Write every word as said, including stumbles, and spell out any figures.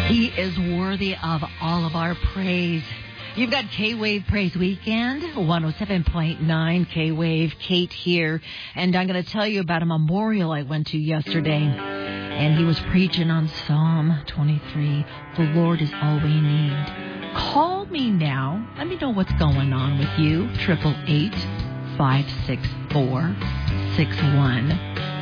He is worthy of all of our praise. You've got K-Wave Praise Weekend, one oh seven point nine K-Wave. Kate here, and I'm going to tell you about a memorial I went to yesterday. And he was preaching on Psalm twenty-three, the Lord is all we need. Call me now. Let me know what's going on with you. eight eight eight, five six four, six one